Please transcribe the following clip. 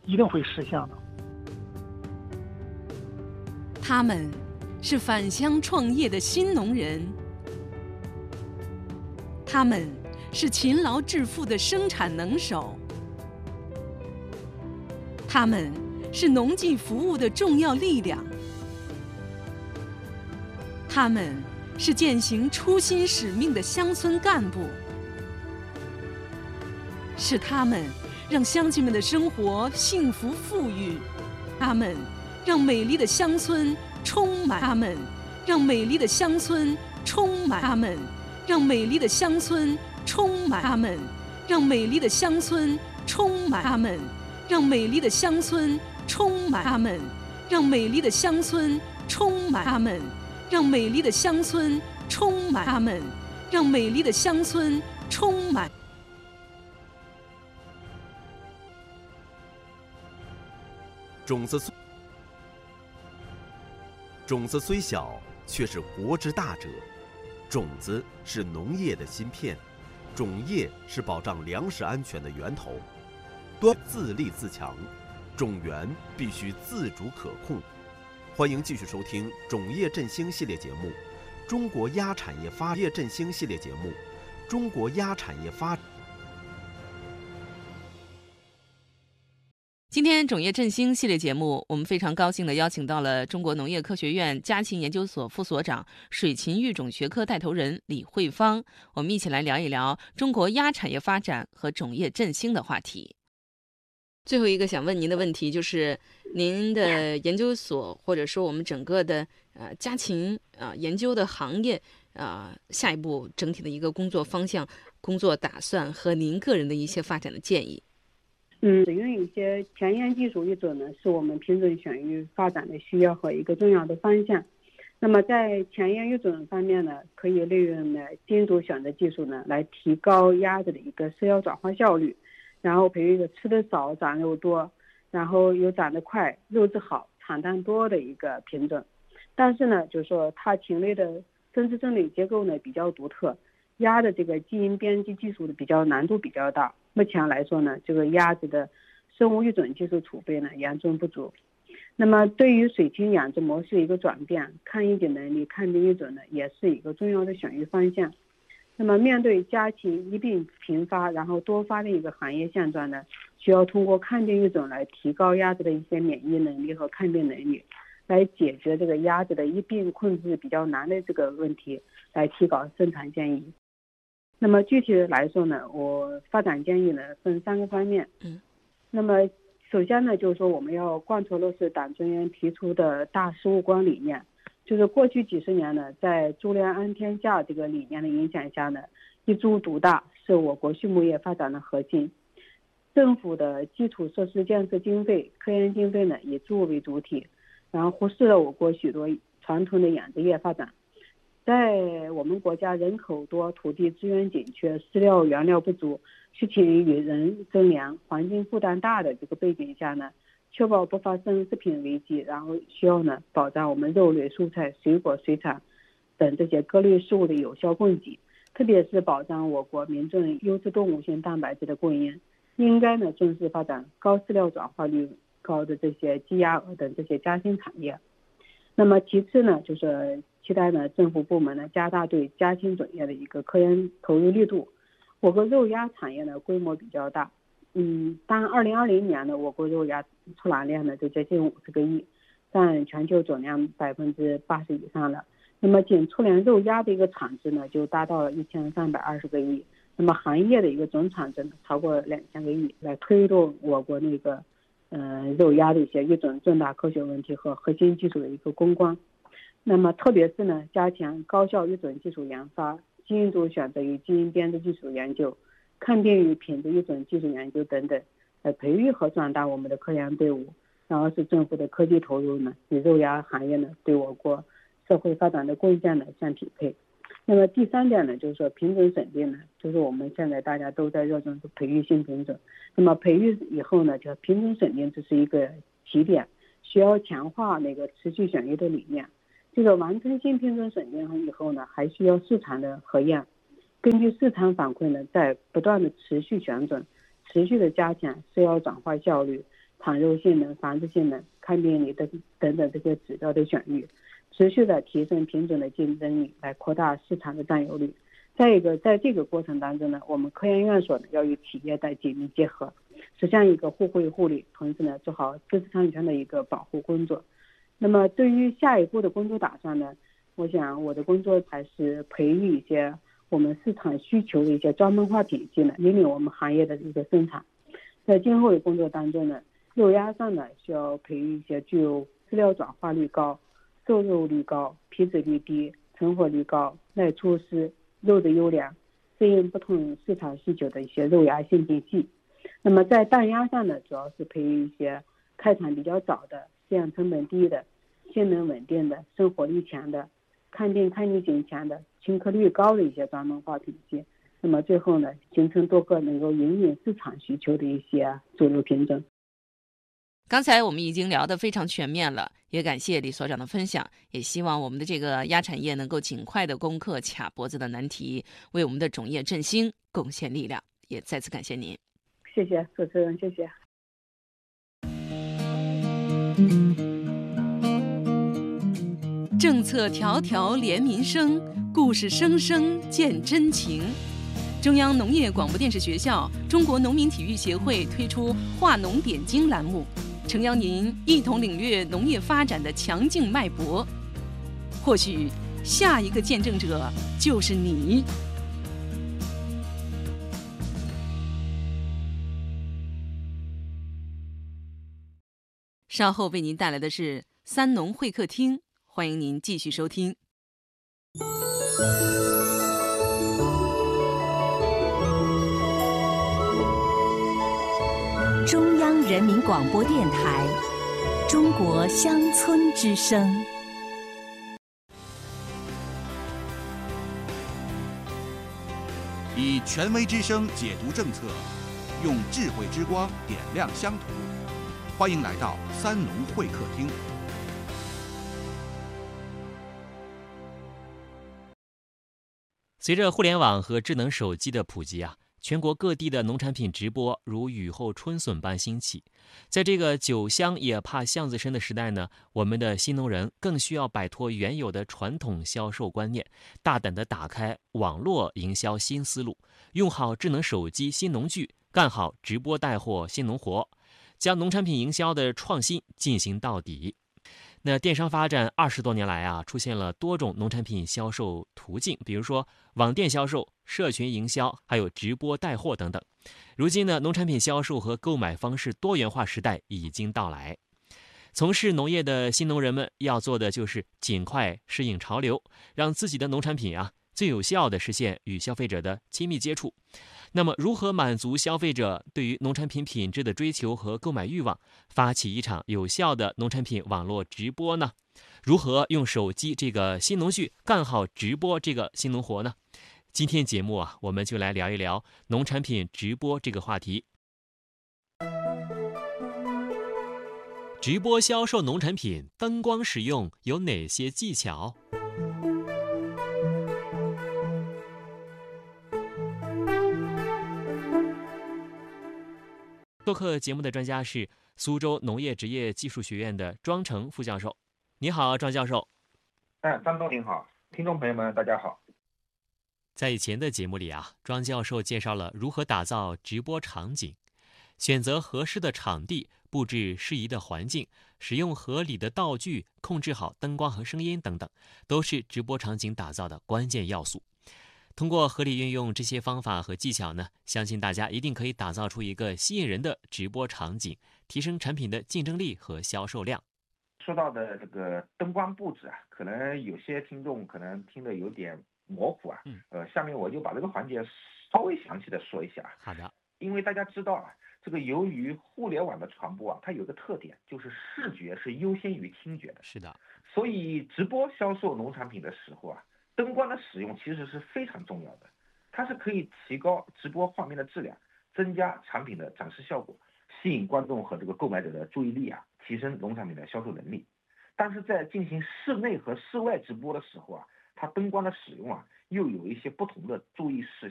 一定会实现的。 他们是返乡创业的新农人，他们是勤劳致富的生产能手，他们是农技服务的重要力量，他们是践行初心使命的乡村干部，是他们让乡亲们的生活幸福富裕，他们让美丽的乡村充满，他们让美丽的乡村充满，他们让美丽的乡村充满，他们让美丽的乡村充满，他们让美丽的乡村充满，他们让美丽的乡村充满，他们让美丽的乡村充满，他们让美丽的乡村充满。 种子虽小，却是国之大者。种子是农业的芯片，种业是保障粮食安全的源头。多自立自强，种源必须自主可控。欢迎继续收听种业振兴系列节目《中国鸭产业发业振兴系列节目》《中国鸭产业发》。 今天种业振兴系列节目，我们非常高兴地邀请到了中国农业科学院家禽研究所副所长、水禽育种学科带头人李慧芳，我们一起来聊一聊中国鸭产业发展和种业振兴的话题。最后一个想问您的问题就是，您的研究所或者说我们整个的家禽研究的行业下一步整体的一个工作方向、工作打算和您个人的一些发展的建议。 使用一些前沿技术育种呢，是我们品种选育发展的需要和一个重要的方向。那么在前沿育种方面呢，可以利用呢基因组选择技术呢，来提高鸭子的一个饲料转化效率，然后培育一个吃的少、长肉多，然后又长得快、肉质好、产蛋多的一个品种。但是呢，就是说它禽类的分支生理结构呢比较独特，鸭的这个基因编辑技术的难度比较大。目前来说呢，这个鸭子的生物育种技术储备呢严重不足。那么对于水禽养殖模式的一个转变，抗疫的能力、抗病育种呢也是一个重要的选育方向。那么面对家禽疫病频发然后多发的一个行业现状呢，需要通过抗病育种来提高鸭子的一些免疫能力和抗病能力，来解决这个鸭子的疫病控制比较难的这个问题，来提高生产建议。那么具体的来说呢，我发展建议呢分3个方面。那么首先呢，就是说我们要贯彻落实党中央提出的大食物光理念，就是过去几十年呢，在猪粮安天下这个理念的影响下呢，一猪独大是我国畜牧业发展的核心。政府的基础设施建设经费、科研经费呢以猪为主体，然后忽视了我国许多传统的养殖业发展。在我们国家人口多、土地资源紧缺、饲料原料不足、畜禽与人争粮、环境负担大的这个背景下呢，确保不发生食品危机，然后需要呢保障我们肉类、蔬菜、水果、水产等这些各类食物的有效供给，特别是保障我国民众优质动物性蛋白质的供应，应该呢重视发展高饲料转化率高的这些鸡鸭鹅等这些家禽产业。那么其次呢，就是期待呢政府部门呢加大对家禽种业的一个科研投入力度。我国肉鸭产业呢规模比较大，当2020年呢我国肉鸭出栏量呢就接近50个亿，占全球总量80%以上了。那么仅出栏肉鸭的一个产值呢就达到了1320个亿，那么行业的一个总产值呢超过2000个亿，来推动我国那个肉鸭的一些育种重大科学问题和核心技术的一个攻关。那么特别是呢加强高效育种技术研发、基因组选择与基因编织技术研究、抗病与品质育种技术研究等等，来培育和壮大我们的科研队伍，然后使政府的科技投入呢与肉鸭行业呢对我国社会发展的贡献呢相匹配。那么第3点呢，就是说品种审定呢，就是我们现在大家都在热衷培育新品种。那么培育以后呢，就品种审定这是一个起点，需要强化那个持续选育的理念。这个完成新品种审定以后呢，还需要市场的核验，根据市场反馈呢，在不断的持续选种，持续的加强饲料转化效率， 产肉性能、繁殖性能、看病率等等这些指标的选育，持续的提升品种的竞争力，来扩大市场的占有率。再一个，在这个过程当中呢，我们科研院所呢要与企业的紧密结合，实现一个互惠互利，同时呢做好知识产权的一个保护工作。那么对于下一步的工作打算呢，我想我的工作还是培育一些我们市场需求的一些专门化品系呢，引领我们行业的一个生产。在今后的工作当中呢，肉鸭上呢需要培育一些具有饲料转化率高、瘦肉率高、皮脂率低、成活率高、耐粗湿、肉的优良，适应不同市场需求的一些肉鸭新品系。那么在蛋鸭上呢，主要是培育一些开产比较早的、饲养成本低的、性能稳定的、生活力强的、看病看逆性强的、青颗率高的一些专门化品系。那么最后呢，形成多个能够引领市场需求的一些主流品种。 刚才我们已经聊得非常全面了，也感谢李所长的分享，也希望我们的这个鸭产业能够尽快的攻克卡脖子的难题，为我们的种业振兴贡献力量。也再次感谢您。 谢谢主持人，谢谢。 政策条条连民生，故事声声见真情。中央农业广播电视学校、中国农民体育协会推出话农点睛栏目，诚邀您一同领略农业发展的强劲脉搏。或许下一个见证者就是你。稍后为您带来的是三农会客厅，欢迎您继续收听。 中央人民广播电台，中国乡村之声。 以权威之声解读政策，用智慧之光点亮乡土。欢迎来到三农会客厅。 随着互联网和智能手机的普及全国各地的农产品直播如雨后春笋般兴起。在这个酒香也怕巷子深的时代呢，我们的新农人更需要摆脱原有的传统销售观念，大胆地打开网络营销新思路，用好智能手机新农具，干好直播带货新农活，将农产品营销的创新进行到底。那电商发展20多年来出现了多种农产品销售途径，比如说网店销售、社群营销，还有直播带货等等。如今呢，农产品销售和购买方式多元化时代已经到来。从事农业的新农人们要做的就是尽快适应潮流，让自己的农产品最有效地实现与消费者的亲密接触。那么如何满足消费者对于农产品品质的追求和购买欲望，发起一场有效的农产品网络直播呢？如何用手机这个新农具干好直播这个新农活呢？今天节目我们就来聊一聊农产品直播这个话题。直播销售农产品灯光使用有哪些技巧？做客节目的专家是苏州农业职业技术学院的庄成副教授。你好，庄教授。 张东您好，听众朋友们大家好。 在以前的节目里庄教授介绍了如何打造直播场景，选择合适的场地，布置适宜的环境，使用合理的道具，控制好灯光和声音等等，都是直播场景打造的关键要素。通过合理运用这些方法和技巧呢，相信大家一定可以打造出一个吸引人的直播场景，提升产品的竞争力和销售量。 说到的这个灯光布置可能有些听众可能听得有点模糊下面我就把这个环节稍微详细的说一下。 好的。 因为大家知道这个由于互联网的传播它有个特点，就是视觉是优先于听觉的。 是的。 所以直播销售农产品的时候灯光的使用其实是非常重要的，它是可以提高直播画面的质量，增加产品的展示效果，吸引观众和这个购买者的注意力提升农产品的销售能力。但是在进行室内和室外直播的时候它灯光的使用又有一些不同的注意事